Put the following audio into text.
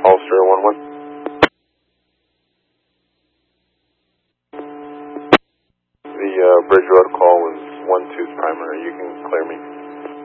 Ulster 1-1. The Bridge Road call was 1-2's primary. You can clear me.